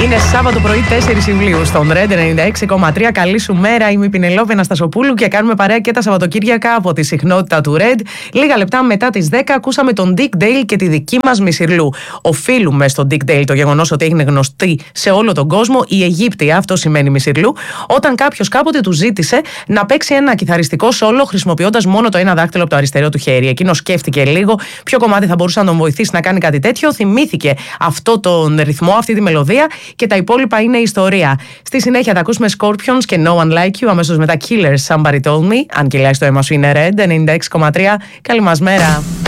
Είναι Σάββατο πρωί 4 Ιουλίου στον Red 96,3. Καλή σου μέρα, είμαι η Πινελόπη Αναστασοπούλου και κάνουμε παρέα και τα Σαββατοκύριακα από τη συχνότητα του Red. Λίγα λεπτά μετά τις 10 ακούσαμε τον Dick Dale και τη δική μας Μισιρλού. Οφείλουμε στον Dick Dale το γεγονός ότι έγινε γνωστή σε όλο τον κόσμο η Αιγύπτια, αυτό σημαίνει Μισιρλού, όταν κάποιος κάποτε του ζήτησε να παίξει ένα κιθαριστικό σόλο χρησιμοποιώντας μόνο το ένα δάχτυλο από το αριστερό του χέρι. Εκείνος σκέφτηκε λίγο ποιο κομμάτι θα μπορούσε να τον βοηθήσει να κάνει κάτι τέτοιο, θυμήθηκε αυτό τον ρυθμό, αυτή τη μελωδία και τα υπόλοιπα είναι ιστορία. Στη συνέχεια θα ακούσουμε Scorpions και No One Like You, αμέσως μετά Killers, Somebody Told Me. Αν κυλάει το αίμα σου είναι Red 96,3. Καλή μας μέρα.